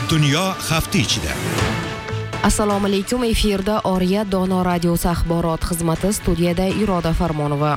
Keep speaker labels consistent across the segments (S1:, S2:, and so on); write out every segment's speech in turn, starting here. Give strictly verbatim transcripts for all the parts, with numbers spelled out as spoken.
S1: Dunyo hafta ichida.
S2: Assalomu alaykum, efirda Oriya Dono radiosi axborot xizmati, studiyada Iroda Farmonova.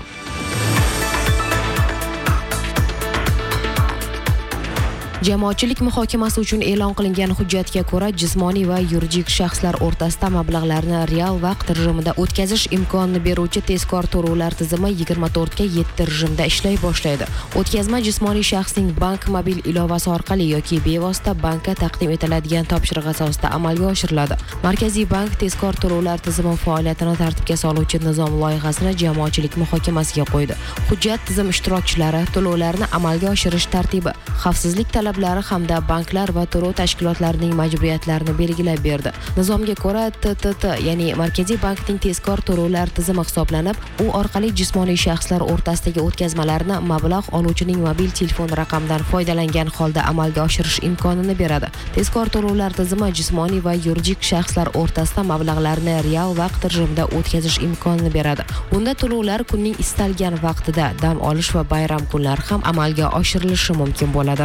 S2: Jamoatchilik muhokamasi uchun e'lon qilingan hujjatga ko'ra, jismoniy va yuridik shaxslar o'rtasida mablag'larni real vaqt rejimida o'tkazish imkonini beruvchi tezkor to'lovlar tizimi yigirma to'rt ga yetti rejimda ishlay boshlaydi. O'tkazma jismoniy shaxsning bank mobil ilovasi orqali yoki bevosita bankka taqdim etiladigan topshiriq asosida amalga oshiriladi. Markaziy bank tezkor to'lovlar tizimi faoliyatini tartibga soluvchi nizom loyihasini jamoatchilik muhokamasiga qo'ydi. Hujjat tizim ishtirokchilari to'lovlarni amalga oshirish tartibi, xavfsizlik talablari hamda banklar va to'lov tashkilotlarining majburiyatlarini belgilab berdi. Nizomga ko'ra T T T, ya'ni Markaziy bankning tezkor to'lovlar tizimi hisoblanib, u orqali jismoniy shaxslar o'rtasidagi o'tkazmalarni mablag' oluvchining mobil telefon raqamidan foydalangan holda amalga oshirish imkonini beradi. Tezkor to'lovlar tizimi jismoniy va yuridik shaxslar o'rtasida mablag'larni real vaqt rejimida o'tkazish imkonini beradi. Bunda to'lovlar kunning istalgan vaqtida, dam olish va bayram kunlari ham amalga oshirilishi mumkin bo'ladi.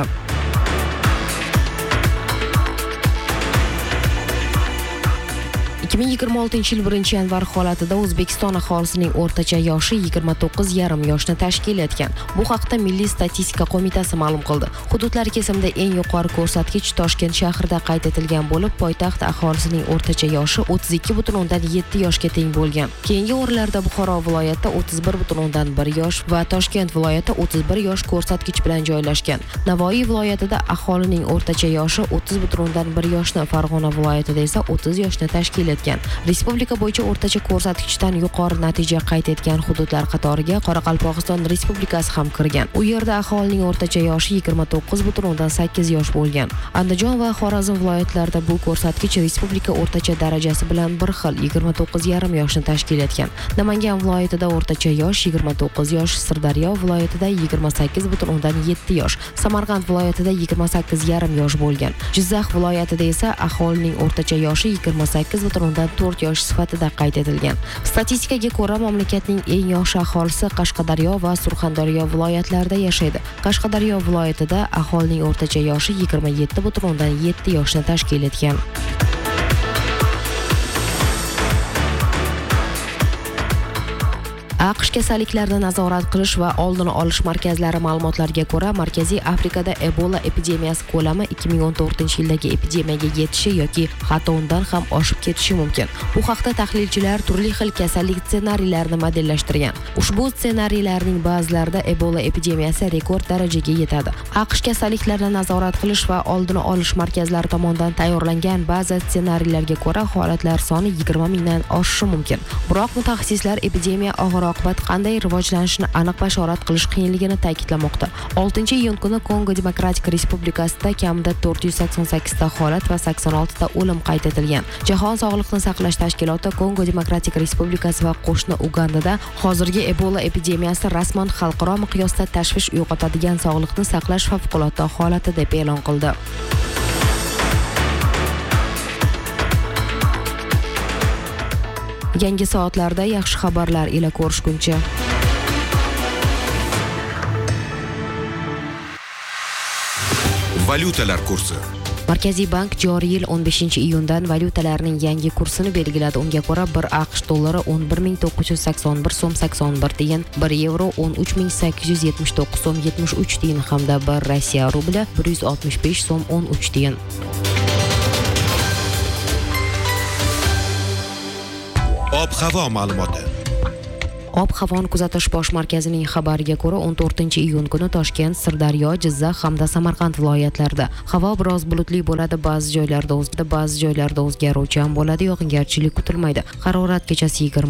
S2: ikki ming yigirma oltinchi yil birinchi yanvar holatida O'zbekiston aholisining o'rtacha yoshi yigirma to'qqiz yarim yoshni tashkil etgan. Bu haqda Milliy statistika qo'mitasi ma'lum qildi. Hududlar kesimida eng yuqori ko'rsatkich Toshkent shahrida qayd etilgan bo'lib, poytaxt aholisining o'rtacha yoshi o'ttiz ikki butun o'ndan yetti yoshga teng bo'lgan. Keyingi o'rinlarda Buxoro viloyatida o'ttiz bir butun o'ndan bir yosh va Toshkent viloyati o'ttiz bir yosh ko'rsatkich bilan joylashgan. Navoiy viloyatida aholining o'rtacha yoshi o'ttiz butun o'ndan bir yoshni, Farg'ona viloyatida esa o'ttiz yoshni tashkil etgan. Respublika bo'yicha o'rtacha ko'rsatkichdan yuqori natija qayd etgan hududlar qatoriga Qoraqalpog'iston Respublikasi ham kirgan. U yerda aholining o'rtacha yoshi yigirma to'qqiz butun o'ndan sakkiz yosh bo'lgan. Andijon va Xorazm viloyatlarida bu ko'rsatkich respublika o'rtacha darajasi bilan bir xil, yigirma to'qqiz yarim yoshni tashkil etgan. Namangan viloyatida o'rtacha yosh yigirma to'qqiz yosh, Sirdaryo viloyatida yigirma sakkiz butun o'ndan yetti yosh, Samarqand viloyatida yigirma sakkiz yarim yosh bo'lgan. Jizzax viloyatida esa aholining o'rtacha yoshi yigirma sakkiz butun o'ndan to'rt yosh sifatida qayd etilgan. Statistikaga ko'ra, mamlakatning eng yosh aholisi Qashqadaryo va Surxondaryo viloyatlarida yashaydi. Qashqadaryo viloyatida aholining o'rtacha yoshi yigirma yetti butun o'ndan yetti yoshni tashkil etgan. AQSh kasalliklarni nazorat qilish va oldini olish markazlari ma'lumotlariga ko'ra, Markaziy Afrikada Ebola epidemiyasi ko'lami ikki ming o'n to'rtinchi yildagi epidemiyaga yetishi yoki hatto undan ham oshib ketishi mumkin. Bu haqda tahlilchilar turli xil kasallik ssenariylarini modellashtirgan. Ushbu ssenariylarning ba'zilarida Ebola epidemiyasi rekord darajaga yetadi. AQSh kasalliklarni nazorat qilish va oldini olish markazlari tomonidan tayyorlangan ba'zi ssenariylarga ko'ra, holatlar soni yigirma mingdan oshishi mumkin. Biroq mutaxassislar epidemiya og'ir oqibat qanday rivojlanishini aniq bashorat qilish qiyinligini ta'kidlamoqda. oltinchi iyun kuni Kongo Demokratik Respublikasida kamida to'rt yuz sakson sakkiz ta holat va sakson olti ta o'lim qayd etilgan. Jahon Sog'liqni saqlash tashkiloti Kongo Demokratik Respublikasi va qo'shni Ugandada hozirgi Ebola epidemiyasi rasman xalqaro miqyosda tashvish uyg'otadigan sog'liqni saqlash favqulodda holati deb e'lon qildi. Yangi soatlarda yaxshi xabarlar ila ko'rishguncha.
S1: Valyutalar kursi.
S2: Markaziy bank joriy yil o'n beshinchi iyundan valyutalarning yangi kursini belgiladi. Unga ko'ra, bir AQSh dollari o'n bir ming to'qqiz yuz sakson bir so'm sakson bir tiyin, bir yevro o'n uch ming sakkiz yuz yetmish to'qqiz so'm yetmish uch tiyin hamda bir Rossiya rubli bir yuz oltmish besh so'm o'n uch tiyin.
S1: Ob-havo ma'lumoti.
S2: Ob-havoni kuzatish bosh markazining xabariga ko'ra, o'n to'rtinchi iyun kuni Toshkent, Sirdaryo, Jizzax hamda Samarqand viloyatlarida havo biroz bulutli bo'ladi, ba'zi joylarda o'zgarib, ba'zi joylarda o'zgaruvchan bo'ladi, yog'ingarchilik kutilmaydi. Harorat kechasi yigirma